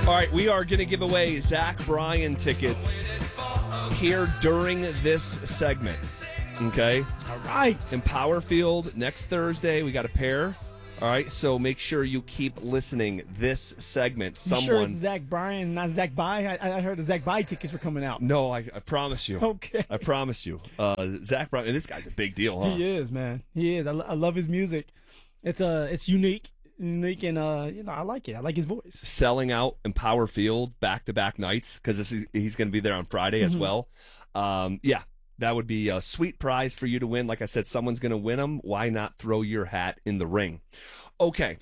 All right, we are going to give away Zach Bryan tickets here during this segment. Okay? All right. In Power Field next Thursday, we got a pair. All right, so make sure you keep listening this segment. You sure it's Zach Bryan, not Zach Bai? I heard the Zach Bai tickets were coming out. No, I promise you. Okay. I promise you. Zach Bryan, and this guy's a big deal, huh? He is, man. He is. I love his music. It's unique, and I like it. I like his voice. Selling out in Power Field back-to-back nights because he's going to be there on Friday as well. Yeah, that would be a sweet prize for you to win. Like I said, someone's going to win them. Why not throw your hat in the ring? Okay.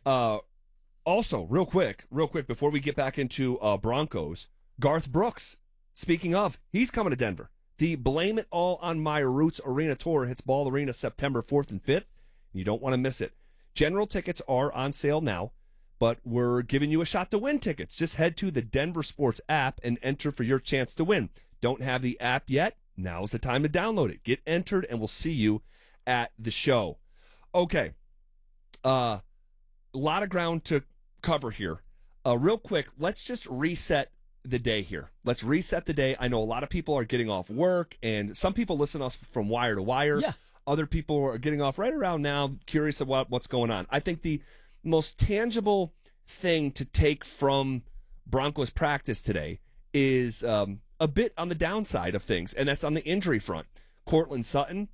Also, real quick, before we get back into Broncos, Garth Brooks, speaking of, he's coming to Denver. The Blame It All on My Roots Arena Tour hits Ball Arena September 4th and 5th. You don't want to miss it. General tickets are on sale now, but we're giving you a shot to win tickets. Just head to the Denver Sports app and enter for your chance to win. Don't have the app yet? Now's the time to download it. Get entered, and we'll see you at the show. Okay. A lot of ground to cover here. Real quick, let's just reset the day here. Let's reset the day. I know a lot of people are getting off work, and some people listen to us from wire to wire. Yeah. Other people are getting off right around now, curious about what's going on. I think the most tangible thing to take from Broncos practice today is a bit on the downside of things, and that's on the injury front. Courtland Sutton,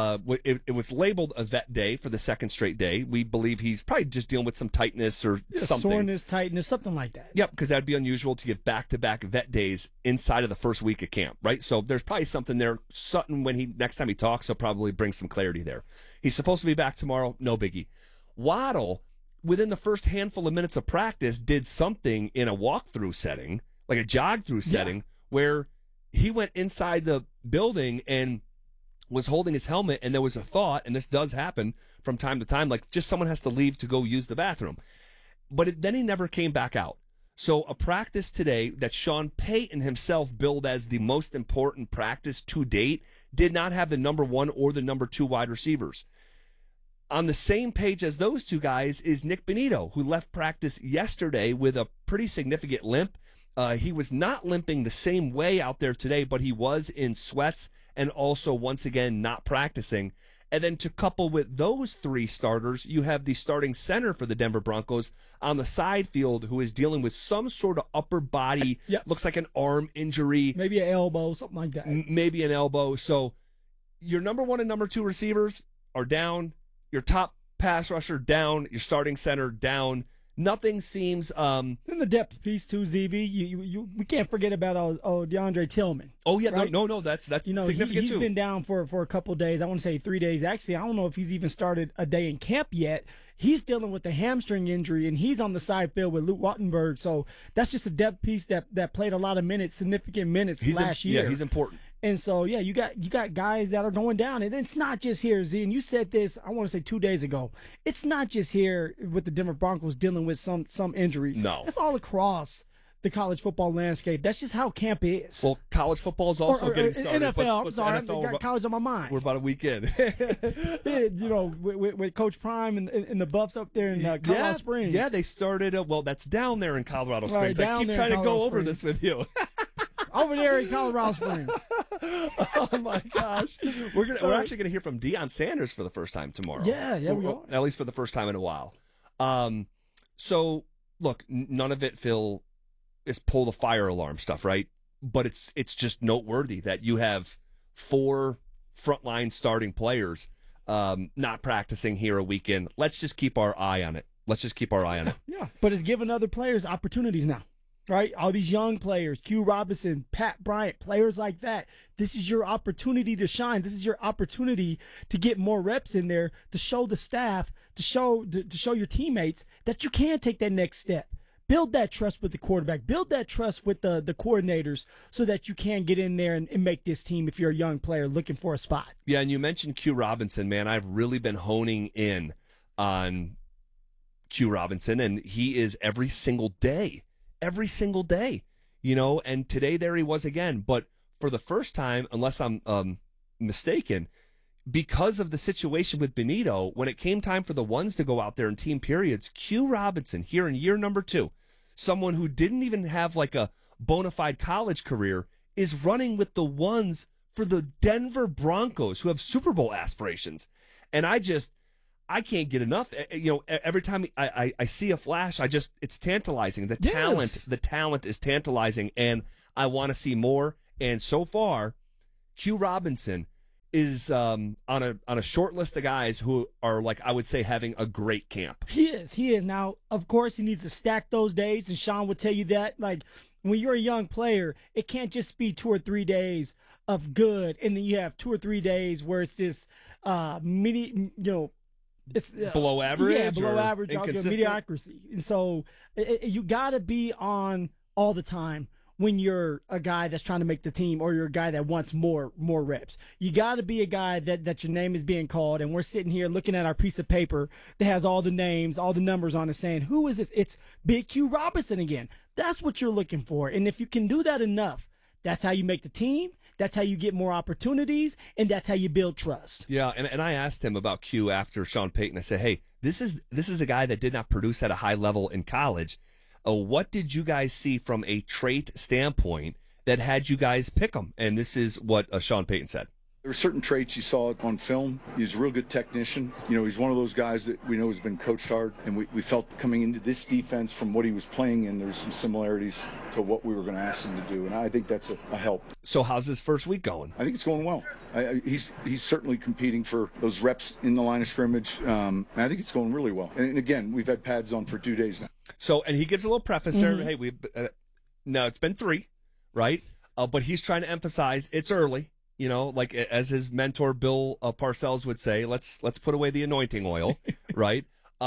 it was labeled a vet day for the second straight day. We believe he's probably just dealing with some tightness or something. Soreness, tightness, something like that. Yep, because that'd be unusual to give back-to-back vet days inside of the first week of camp, right? So there's probably something there. Sutton, next time he talks, he'll probably bring some clarity there. He's supposed to be back tomorrow, no biggie. Waddle, within the first handful of minutes of practice, did something in a walkthrough setting, like a jog-through setting, where he went inside the building and was holding his helmet, and there was a thought, and this does happen from time to time, like just someone has to leave to go use the bathroom. But then he never came back out. So a practice today that Sean Payton himself billed as the most important practice to date did not have the number 1 or the number 2 wide receivers. On the same page as those two guys is Nick Bonitto, who left practice yesterday with a pretty significant limp. He was not limping the same way out there today, but he was in sweats and also, once again, not practicing. And then to couple with those three starters, you have the starting center for the Denver Broncos on the side field who is dealing with some sort of upper body, looks like an arm injury. Maybe an elbow, something like that. Maybe an elbow. So your number 1 and number 2 receivers are down. Your top pass rusher down. Your starting center down. Nothing seems. In the depth piece too, ZB. We can't forget about DeAndre Tillman. Oh yeah, right? no, that's significant he's too. Been down for a couple of days. I want to say 3 days. Actually, I don't know if he's even started a day in camp yet. He's dealing with a hamstring injury, and he's on the side field with Luke Wattenberg. So that's just a depth piece that played a lot of minutes, significant minutes last year. Yeah, he's important. And so, yeah, you got guys that are going down. And it's not just here, Z. And you said this, I want to say 2 days ago. It's not just here with the Denver Broncos dealing with some injuries. No. It's all across the college football landscape. That's just how camp is. Well, college football is also getting started. NFL, but sorry, NFL, I got college on my mind. We're about a week in. with Coach Prime and the Buffs up there in Colorado Springs. Yeah, they started, that's down there in Colorado Springs. Right, I keep trying to go over this with you. Over there in Colorado Springs. Oh my gosh. We're actually gonna hear from Deion Sanders for the first time tomorrow. Yeah, we are. At least for the first time in a while. So look, none of it, Phil, is pull the fire alarm stuff, right? But it's just noteworthy that you have 4 frontline starting players not practicing here a weekend. Let's just keep our eye on it. Yeah, but it's giving other players opportunities now. Right? All these young players, Q Robinson, Pat Bryant, players like that. This is your opportunity to shine. This is your opportunity to get more reps in there, to show the staff, to show your teammates that you can take that next step. Build that trust with the quarterback. Build that trust with the coordinators so that you can get in there and make this team if you're a young player looking for a spot. Yeah, and you mentioned Q Robinson, man. I've really been honing in on Q Robinson, and he is every single day, and today there he was again. But for the first time, unless I'm mistaken, because of the situation with Bonitto, when it came time for the ones to go out there in team periods, Q Robinson here in year number 2 someone who didn't even have like a bona fide college career is running with the ones for the Denver Broncos, who have Super Bowl aspirations. And I can't get enough. Every time I see a flash, it's tantalizing. The talent is tantalizing, and I want to see more. And so far, Q Robinson is on a short list of guys who are, like, I would say, having a great camp. He is. Now, of course, he needs to stack those days, and Sean would tell you that. Like, when you're a young player, it can't just be 2 or 3 days of good, and then you have 2 or 3 days where it's just it's below average. Yeah, below average, inconsistent. mediocrity. And so you got to be on all the time when you're a guy that's trying to make the team, or you're a guy that wants more reps. You got to be a guy that your name is being called, and we're sitting here looking at our piece of paper that has all the names, all the numbers on it, saying, who is this? It's Big Q Robinson again. That's what you're looking for. And if you can do that enough, that's how you make the team. That's how you get more opportunities, and that's how you build trust. Yeah, and I asked him about Q after Sean Payton. I said, hey, this is a guy that did not produce at a high level in college. What did you guys see from a trait standpoint that had you guys pick him? And this is what Sean Payton said. There were certain traits you saw on film. He's a real good technician. He's one of those guys that we know has been coached hard, and we felt coming into this defense from what he was playing in, there's some similarities to what we were going to ask him to do, and I think that's a help. So how's his first week going? I think it's going well. He's certainly competing for those reps in the line of scrimmage, and I think it's going really well. And again, we've had pads on for 2 days now. So, and he gives a little preface there. Hey, no, it's been 3, right? But he's trying to emphasize it's early. Like as his mentor Bill Parcells would say, let's put away the anointing oil, right?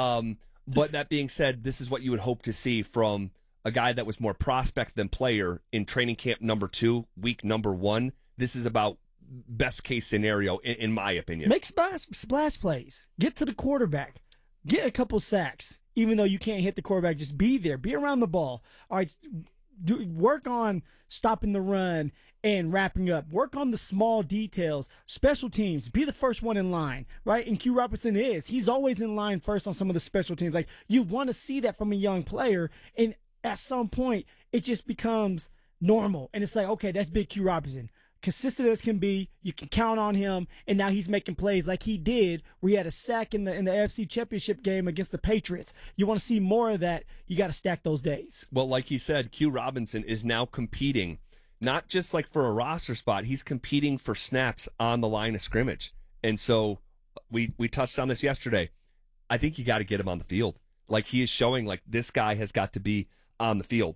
But that being said, this is what you would hope to see from a guy that was more prospect than player in training camp number 2, week number 1. This is about best case scenario, in my opinion. Make splash plays. Get to the quarterback. Get a couple sacks. Even though you can't hit the quarterback, just be there. Be around the ball. All right, work on stopping the run and wrapping up. Work on the small details. Special teams. Be the first one in line, right? And Q Robinson is. He's always in line first on some of the special teams. Like, you want to see that from a young player, and at some point, it just becomes normal. And it's like, okay, that's Big Q Robinson. Consistent as can be, you can count on him, and now he's making plays like he did where he had a sack in the AFC Championship game against the Patriots. You want to see more of that, you got to stack those days. Well, like he said, Q Robinson is now competing, not just like for a roster spot, he's competing for snaps on the line of scrimmage. And so we touched on this yesterday. I think you got to get him on the field. Like, he is showing like this guy has got to be on the field.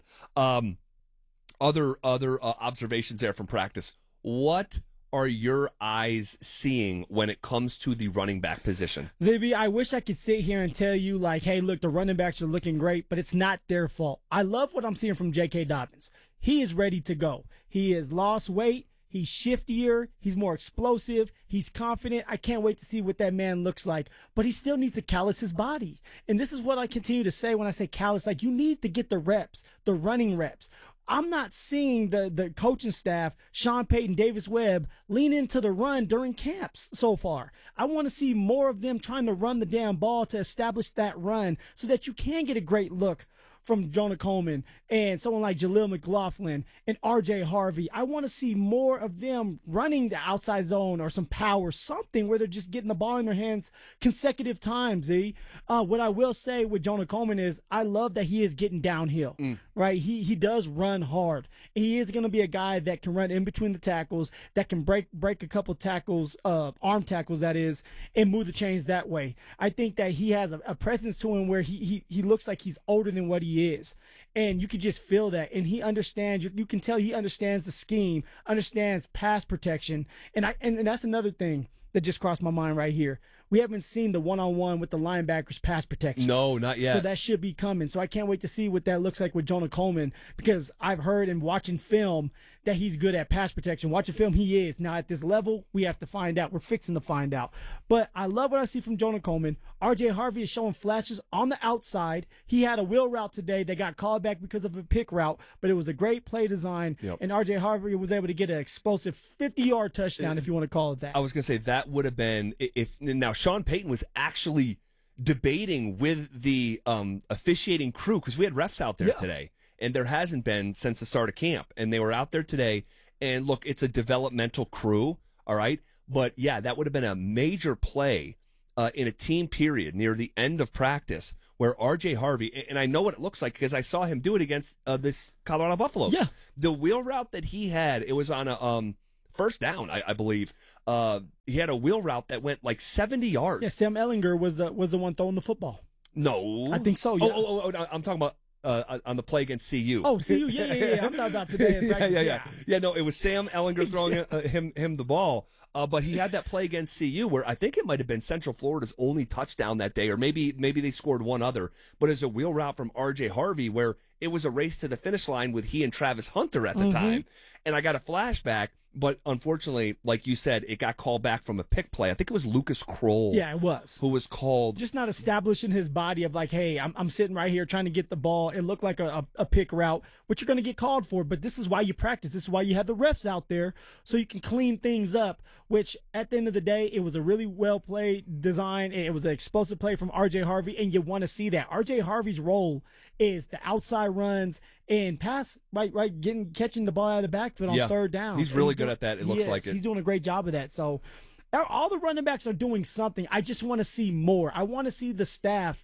Other observations there from practice. What are your eyes seeing when it comes to the running back position? ZB, I wish I could sit here and tell you, like, hey, look, the running backs are looking great, but it's not their fault. I love what I'm seeing from J.K. Dobbins. He is ready to go. He has lost weight. He's shiftier. He's more explosive. He's confident. I can't wait to see what that man looks like. But he still needs to callous his body. And this is what I continue to say when I say callous. Like, you need to get the reps, the running reps. I'm not seeing the coaching staff, Sean Payton, Davis Webb, lean into the run during camps so far. I want to see more of them trying to run the damn ball to establish that run so that you can get a great look from Jonah Coleman and someone like Jaleel McLaughlin and R.J. Harvey. I want to see more of them running the outside zone or some power, something where they're just getting the ball in their hands consecutive times, Z. What I will say with Jonah Coleman is I love that he is getting downhill, right? He does run hard. He is going to be a guy that can run in between the tackles, that can break a couple tackles, arm tackles, that is, and move the chains that way. I think that he has a presence to him where he looks like he's older than what he is. And you can just feel that. And he understands, you can tell he understands the scheme, understands pass protection. And that's another thing that just crossed my mind right here. We haven't seen the one-on-one with the linebackers pass protection. No, not yet. So that should be coming. So I can't wait to see what that looks like with Jonah Coleman, because I've heard and watching film that he's good at pass protection. Watching film, he is. Now at this level, we have to find out. We're fixing to find out. But I love what I see from Jonah Coleman. R.J. Harvey is showing flashes on the outside. He had a wheel route today that got called back because of a pick route, but it was a great play design. Yep. And R.J. Harvey was able to get an explosive 50-yard touchdown, if you want to call it that. I was going to say that would have been if now Sean Payton was actually debating with the officiating crew, because we had refs out there Yeah. today, and there hasn't been since the start of camp, and they were out there today. And look, it's a developmental crew, all right? But yeah, that would have been a major play in a team period near the end of practice where R.J. Harvey, and I know what it looks like because I saw him do it against this Colorado Buffaloes. Yeah. The wheel route that he had, it was on a first down, I believe. He had a wheel route that went like 70 yards. Yeah, Sam Ellinger was the one throwing the football. No. I think so, yeah. Oh, I'm talking about on the play against CU. Oh, CU, yeah. I'm talking about today in practice. Yeah, no, it was Sam Ellinger throwing him the ball. But he had that play against CU where I think it might have been Central Florida's only touchdown that day, or maybe they scored one other. But it's a wheel route from R.J. Harvey where it was a race to the finish line with he and Travis Hunter at the time. And I got a flashback, but unfortunately, like you said, it got called back from a pick play. I think it was Lucas Kroll. Yeah, it was. Who was called. Just not establishing his body of like, hey, I'm sitting right here trying to get the ball. It looked like a pick route, which you're going to get called for. But this is why you practice. This is why you have the refs out there so you can clean things up, which at the end of the day, it was a really well played design. It was an explosive play from R.J. Harvey, and you want to see that. R.J. Harvey's role is the outside runs and pass, right, catching the ball out of the backfield on third down. He's really good at that. It looks like it. He's doing a great job of that. So all the running backs are doing something. I just want to see more. I want to see the staff,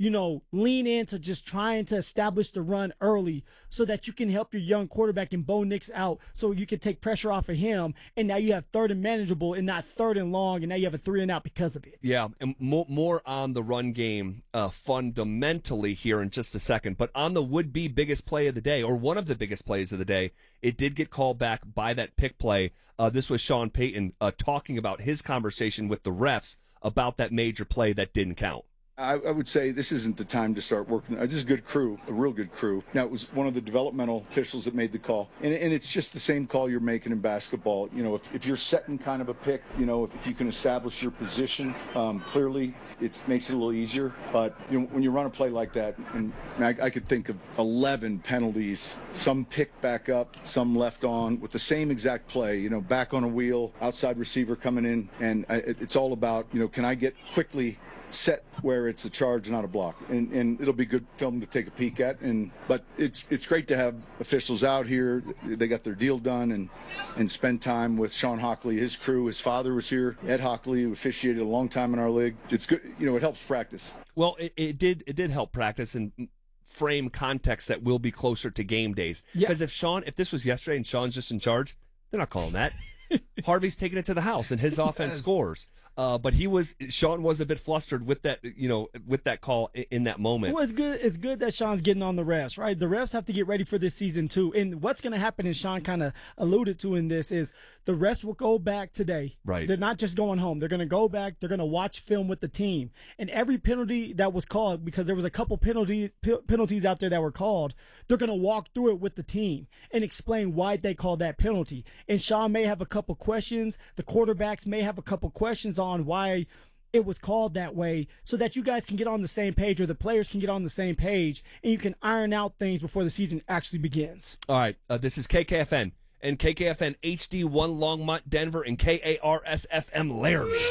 lean into just trying to establish the run early so that you can help your young quarterback and Bo Nix out so you can take pressure off of him. And now you have third and manageable and not third and long, and now you have a 3 and out because of it. Yeah, and more on the run game fundamentally here in just a second. But on the would-be biggest play of the day, or one of the biggest plays of the day, it did get called back by that pick play. This was Sean Payton talking about his conversation with the refs about that major play that didn't count. I would say this isn't the time to start working. This is a good crew, a real good crew. Now, it was one of the developmental officials that made the call. And it's just the same call you're making in basketball. If you're setting kind of a pick, if you can establish your position clearly, it makes it a little easier. But when you run a play like that, and I could think of 11 penalties, some picked back up, some left on, with the same exact play, back on a wheel, outside receiver coming in. And it's all about, can I get quickly set where it's a charge, not a block, and it'll be good film to take a peek at. But it's great to have officials out here. They got their deal done and spend time with Sean Hockley, his crew. His father was here, Ed Hockley, who officiated a long time in our league. It's good, it helps practice. Well, it did help practice and frame context that will be closer to game days. Because if this was yesterday and Sean's just in charge, they're not calling that. Harvey's taking it to the house and his offense scores. But Sean was a bit flustered with that, with that call in that moment. Well, it's good that Sean's getting on the refs, right? The refs have to get ready for this season too. And what's going to happen, and Sean kind of alluded to in this, is the refs will go back today. Right. They're not just going home. They're going to go back. They're going to watch film with the team. And every penalty that was called, because there was a couple penalties out there that were called, they're going to walk through it with the team and explain why they called that penalty. And Sean may have a couple questions. The quarterbacks may have a couple questions on why it was called that way, so that you guys can get on the same page, or the players can get on the same page, and you can iron out things before the season actually begins. All right, this is KKFN and KKFN HD1 Longmont, Denver, and KARS FM Laramie.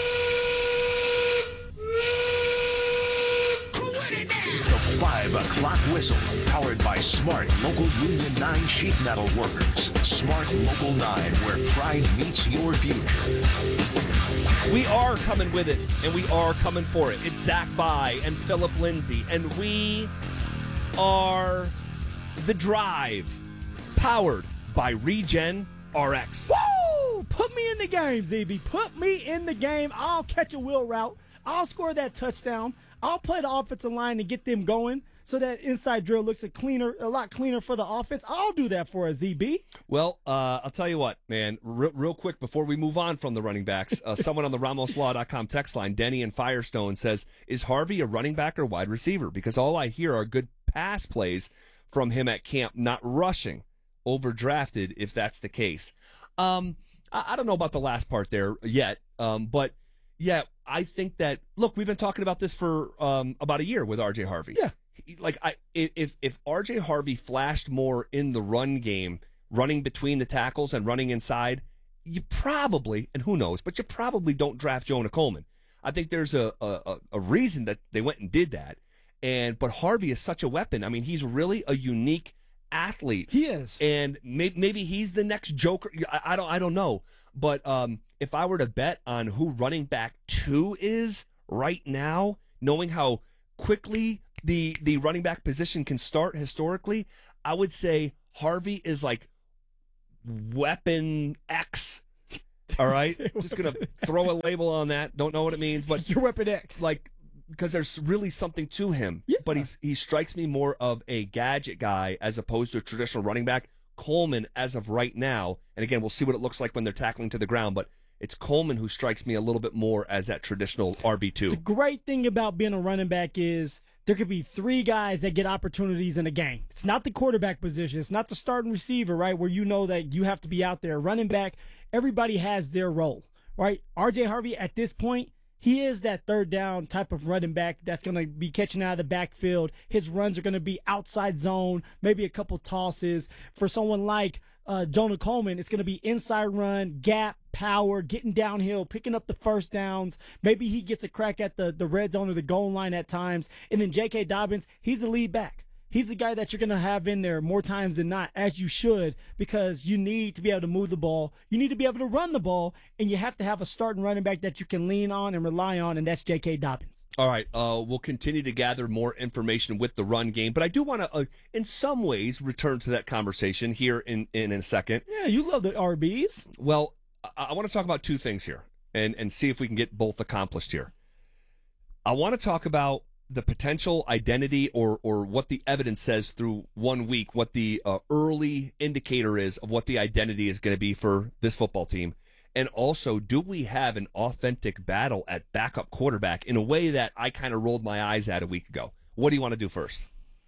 The 5 o'clock whistle, powered by Smart Local Union 9 sheet metal workers. Smart Local 9, where pride meets your future. We are coming with it, and we are coming for it. It's Zach By and Philip Lindsay, and we are The Drive, powered by Regen RX. Woo! Put me in the game, ZB. Put me in the game. I'll catch a wheel route. I'll score that touchdown. I'll play the offensive line and get them going so that inside drill looks a lot cleaner for the offense. I'll do that for a ZB. Well, I'll tell you what, man, real quick before we move on from the running backs, someone on the RamosLaw.com text line, Denny in Firestone, says, is Harvey a running back or wide receiver? Because all I hear are good pass plays from him at camp, not rushing. Overdrafted, if that's the case. I don't know about the last part there yet, but yeah, I think that, look, we've been talking about this for about a year with R.J. Harvey. Yeah. If R.J. Harvey flashed more in the run game, running between the tackles and running inside, you probably, and who knows, but you probably don't draft Jonah Coleman. I think there's a reason that they went and did that. But Harvey is such a weapon. I mean, he's really a unique athlete. He is. And maybe he's the next Joker. I don't know. But if I were to bet on who running back 2 is right now, knowing how quickly the running back position can start historically, I would say Harvey is like weapon X. All right? Just going to throw a label on that. Don't know what it means, but Your weapon X. like, because there's really something to him. Yeah. But he strikes me more of a gadget guy as opposed to a traditional running back. Coleman, as of right now, and again, we'll see what it looks like when they're tackling to the ground, but it's Coleman who strikes me a little bit more as that traditional RB2. The great thing about being a running back is there could be 3 guys that get opportunities in a game. It's not the quarterback position. It's not the starting receiver, right, where you know that you have to be out there. Running back, everybody has their role, right? R.J. Harvey, at this point, he is that third down type of running back that's going to be catching out of the backfield. His runs are going to be outside zone, maybe a couple tosses. For someone like Jonah Coleman, it's going to be inside run, gap, power, getting downhill, picking up the first downs. Maybe he gets a crack at the red zone or the goal line at times. And then J.K. Dobbins, he's the lead back. He's the guy that you're going to have in there more times than not, as you should, because you need to be able to move the ball. You need to be able to run the ball, and you have to have a starting running back that you can lean on and rely on, and that's J.K. Dobbins. All right, we'll continue to gather more information with the run game, but I do want to, in some ways, return to that conversation here in a second. Yeah, you love the RBs. Well, I want to talk about 2 things here and see if we can get both accomplished here. I want to talk about the potential identity or what the evidence says through 1 week, what the early indicator is of what the identity is going to be for this football team. And also, do we have an authentic battle at backup quarterback in a way that I kind of rolled my eyes at a week ago? What do you want to do first?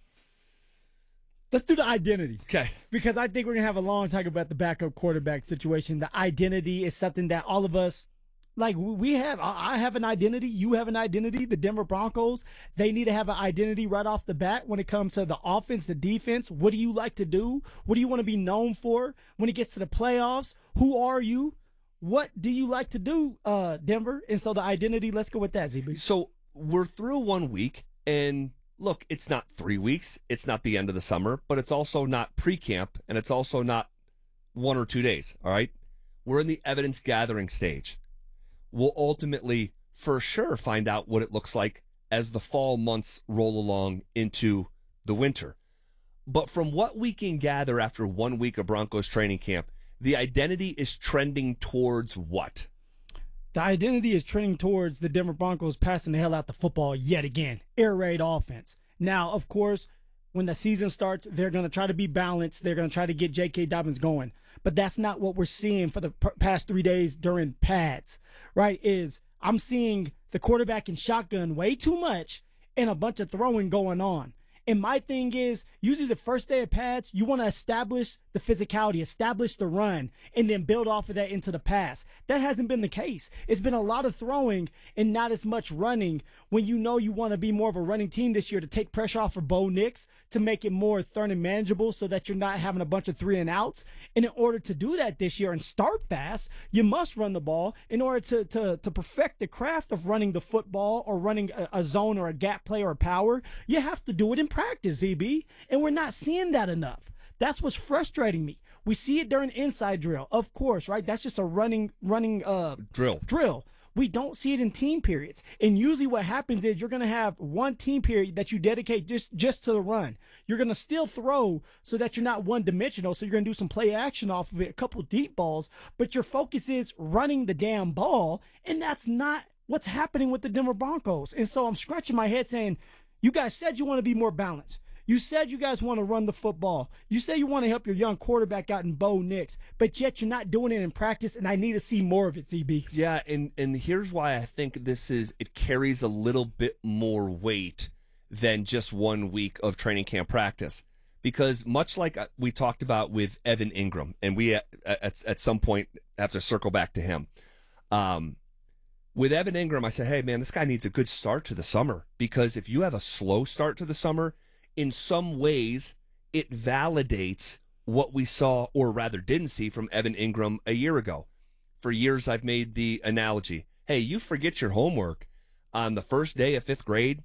Let's do the identity. Okay. Because I think we're going to have a long talk about the backup quarterback situation. The identity is something that all of us, like we have, I have an identity, you have an identity, the Denver Broncos, they need to have an identity right off the bat when it comes to the offense, the defense. What do you like to do? What do you want to be known for when it gets to the playoffs? Who are you? What do you like to do, Denver? And so the identity, let's go with that, ZB. So we're through 1 week, and look, it's not 3 weeks. It's not the end of the summer, but it's also not pre-camp, and it's also not 1 or 2 days, all right? We're in the evidence gathering stage. We'll ultimately, for sure, find out what it looks like as the fall months roll along into the winter. But from what we can gather after 1 week of Broncos training camp, the identity is trending towards what? The identity is trending towards the Denver Broncos passing the hell out the football yet again. Air raid offense. Now, of course, when the season starts, they're going to try to be balanced. They're going to try to get J.K. Dobbins going. But that's not what we're seeing for the past 3 days during pads, right? I'm seeing the quarterback in shotgun way too much and a bunch of throwing going on. And my thing is, usually the first day of pads, you want to establish the physicality, establish the run, and then build off of that into the pass. That hasn't been the case. It's been a lot of throwing and not as much running when you know you want to be more of a running team this year to take pressure off of Bo Nix, to make it more third and manageable so that you're not having a bunch of 3 and outs. And in order to do that this year and start fast, you must run the ball in order to perfect the craft of running the football or running a zone or a gap play or a power. You have to do it in practice, ZB, and we're not seeing that enough. That's what's frustrating me. We see it during inside drill, of course, right? That's just a running drill. We don't see it in team periods. And usually what happens is you're going to have one team period that you dedicate just to the run. You're going to still throw so that you're not one-dimensional, so you're going to do some play action off of it, a couple deep balls, but your focus is running the damn ball, and that's not what's happening with the Denver Broncos. And so I'm scratching my head saying, you guys said you want to be more balanced. You said you guys want to run the football. You say you want to help your young quarterback out in Bo Nix, but yet you're not doing it in practice, and I need to see more of it, CB. Yeah, and here's why I think it carries a little bit more weight than just 1 week of training camp practice. Because much like we talked about with Evan Ingram, and we at some point have to circle back to him. With Evan Ingram, I said, hey, man, this guy needs a good start to the summer, because if you have a slow start to the summer, in some ways, it validates what we saw, or rather didn't see, from Evan Ingram a year ago. For years, I've made the analogy, hey, you forget your homework on the first day of 5th grade,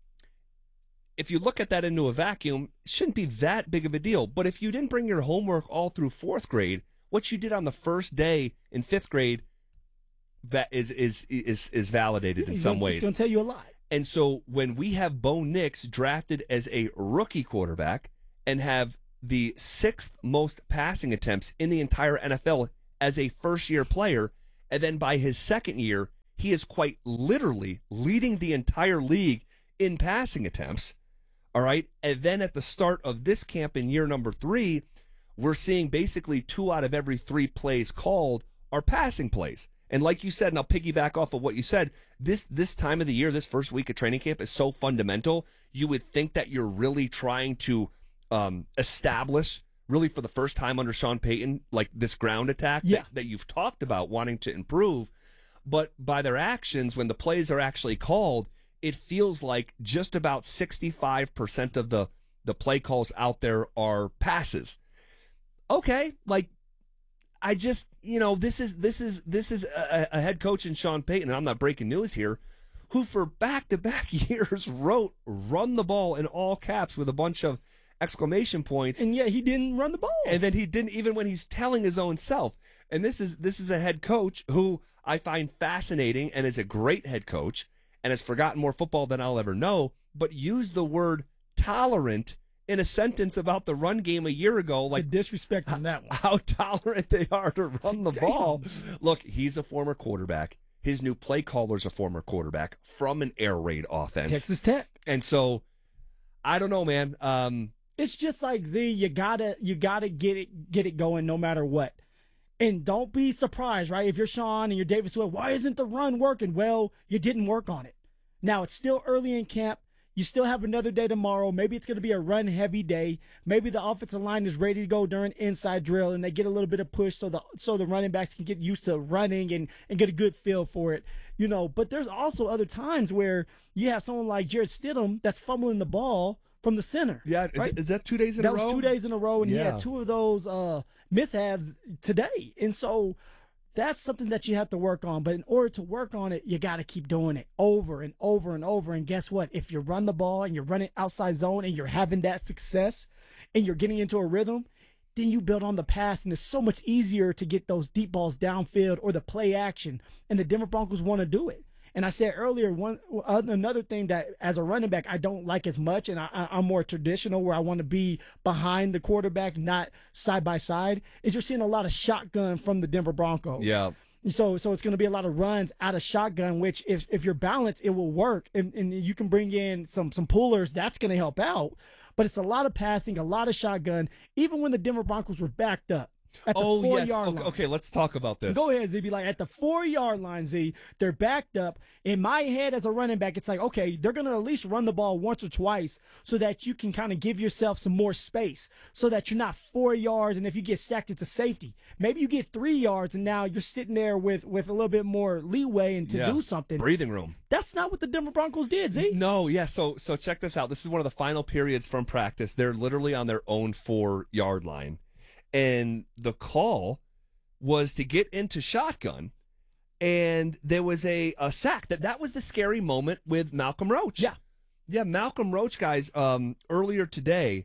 if you look at that into a vacuum, it shouldn't be that big of a deal. But if you didn't bring your homework all through 4th grade, what you did on the first day in 5th grade, that is validated in some ways. It's going to tell you a lot. And so when we have Bo Nix drafted as a rookie quarterback and have the 6th most passing attempts in the entire NFL as a first-year player, and then by his 2nd year, he is quite literally leading the entire league in passing attempts, all right? And then at the start of this camp in year number 3, we're seeing basically 2 out of every 3 plays called are passing plays. And like you said, and I'll piggyback off of what you said, this time of the year, this first week of training camp is so fundamental. You would think that you're really trying to establish, really for the first time under Sean Payton, like this ground attack that you've talked about wanting to improve. But by their actions, when the plays are actually called, it feels like just about 65% of the play calls out there are passes. Okay, like, I just, this is a head coach in Sean Payton, and I'm not breaking news here, who for back-to-back years wrote "run the ball" in all caps with a bunch of exclamation points. And yet he didn't run the ball. And then he didn't even when he's telling his own self. And this is a head coach who I find fascinating and is a great head coach and has forgotten more football than I'll ever know, but used the word tolerant in a sentence about the run game a year ago, like the disrespect on that one. How tolerant they are to run the ball. Look, he's a former quarterback. His new play caller's a former quarterback from an air raid offense. Texas Tech. And so, I don't know, man. It's just like, Z, you gotta get it going no matter what. And don't be surprised, right? If you're Sean and you're David Swift, why isn't the run working? Well, you didn't work on it. Now, it's still early in camp. You still have another day tomorrow. Maybe it's going to be a run-heavy day. Maybe the offensive line is ready to go during inside drill, and they get a little bit of push so the running backs can get used to running and get a good feel for it. But there's also other times where you have someone like Jarrett Stidham that's fumbling the ball from the center. Yeah, right? Is that 2 days in a row? That was 2 days in a row, and he had 2 of those mishaps today. And so that's something that you have to work on. But in order to work on it, you got to keep doing it over and over and over. And guess what? If you run the ball and you're running outside zone and you're having that success and you're getting into a rhythm, then you build on the pass, and it's so much easier to get those deep balls downfield or the play action. And the Denver Broncos want to do it. And I said earlier, another thing that as a running back I don't like as much, and I'm more traditional where I want to be behind the quarterback, not side by side, is you're seeing a lot of shotgun from the Denver Broncos. Yeah. So it's going to be a lot of runs out of shotgun, which if you're balanced, it will work. And you can bring in some pullers. That's going to help out. But it's a lot of passing, a lot of shotgun, even when the Denver Broncos were backed up. At the 4-yard line. Okay, let's talk about this. Go ahead, Z. Be like, at the 4-yard line, Z, they're backed up. In my head as a running back, it's like, okay, they're going to at least run the ball once or twice so that you can kind of give yourself some more space so that you're not 4 yards, and if you get sacked, it's a safety. Maybe you get 3 yards, and now you're sitting there with a little bit more leeway and to do something. Breathing room. That's not what the Denver Broncos did, Z. No, yeah, so check this out. This is one of the final periods from practice. They're literally on their own 4-yard line. And the call was to get into shotgun, and there was a sack. That was the scary moment with Malcolm Roach. Yeah, Malcolm Roach, guys, earlier today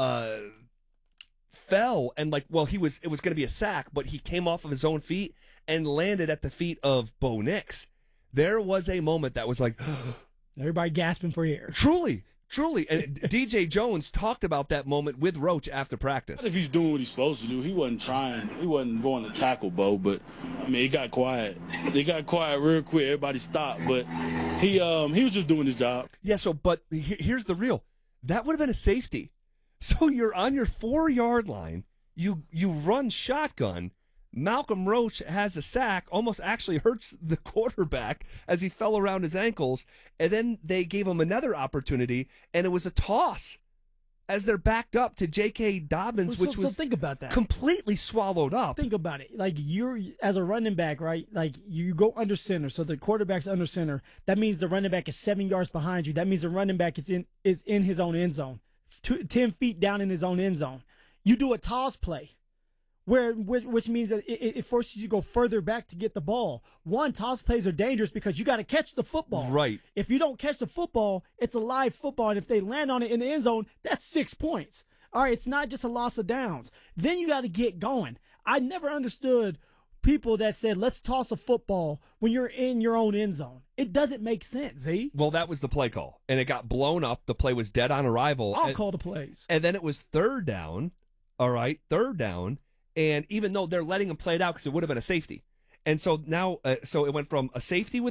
fell and it was going to be a sack, but he came off of his own feet and landed at the feet of Bo Nix. There was a moment that was like everybody gasping for air. Truly. And DJ Jones talked about that moment with Roach after practice. If he's doing what he's supposed to do, he wasn't trying. He wasn't going to tackle Bo, but I mean, it got quiet. They got quiet real quick. Everybody stopped, but he was just doing his job. Yeah. But here's the real. That would have been a safety. So you're on your 4-yard line. You run shotgun. Malcolm Roach has a sack, almost actually hurts the quarterback as he fell around his ankles, and then they gave him another opportunity, and it was a toss as they're backed up to J.K. Dobbins, which was think about that. Completely swallowed up. Think about it. Like, you're, as a running back, right, like you go under center, so the quarterback's under center. That means the running back is 7 yards behind you. That means the running back is in his own end zone, 10 feet down in his own end zone. You do a toss play. which means that it forces you to go further back to get the ball. One, toss plays are dangerous because you got to catch the football. Right. If you don't catch the football, it's a live football, and if they land on it in the end zone, that's 6 points. All right, it's not just a loss of downs. Then you got to get going. I never understood people that said, let's toss a football when you're in your own end zone. It doesn't make sense, Z. Well, that was the play call, and it got blown up. The play was dead on arrival. I'll call the plays. And then it was third down, all right, third down, and even though they're letting him play it out because it would have been a safety. And so now, so it went from a safety with